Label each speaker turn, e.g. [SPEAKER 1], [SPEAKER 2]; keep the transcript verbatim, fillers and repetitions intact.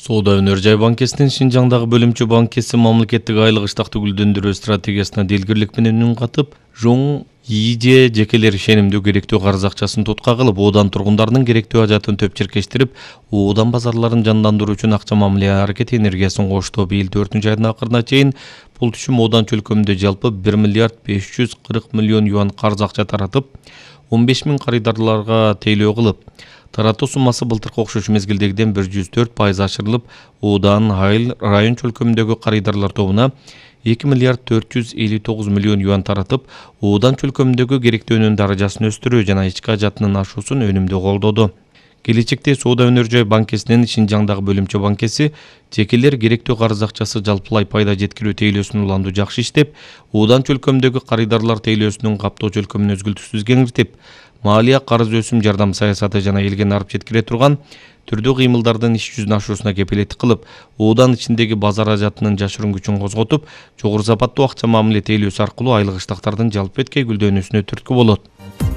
[SPEAKER 1] Соода өнөр жай банкесинин Шинжаңдагы бөлүмчө банкеси мамлекеттик айлык ыштакты гүлдөндүрүү стратегиясына делгирлик менен үн катып, жоң ИИДе жекелер ишенимдүү керектүү карыз акчасын тутка кылып, оодан тургундардын керектүү ажатын төпчеркештирип, оодан базарларын жандандыруу үчүн акча мамиле аракет энергиясын кошту. Быйыл төртүнчү айдын акырына чейин бул түшүм оодан чөлкөмүндө жалпы бир миллиард беш жүз кырк миллион юан карыз акча таратып, он беш миң карыдарларга тейлөө кылып, таратуу суммасы былтыркы окшош мезгилдегиден бир жүз төрт пайыз ашырылып, оодан айыл район чөлкөмүндөгү карыдарлар тобуна эки миллиард төрт жүз элүү тогуз миллион юан таратып, оодан чөлкөмүндөгү керектөөнүн даражасын өстүрүү жана ички ажатынын ашуусун өнүмдүү колдоду. Келечекте Соода өнөр жай банкесинин Шинжаңдагы бөлүмчө банкеси жекелер керектүү карыз акчасы жалпылай пайда жеткирүү тейлөөсүн уланду жакшы иштеп, оодан чөлкөмүндөгү карыдарлар тейлөөсүнүн каптоо чөлкөмүн өзгөлтүксүз кеңиртип, малия, карыз өсүм жардам саясаты жана элге нарып жеткире турган түрдүү кыймылдардын иш жүзүнө ашуусуна кепилеттик кылып, оодан ичиндеги базар ажатынын жашыруун күчүн козготуп, жогору сапаттуу акча мамиле тейлөөсү аркылуу айлык ыштактардын жалпы эткей гүлдөнүүсүнө түрткү болот.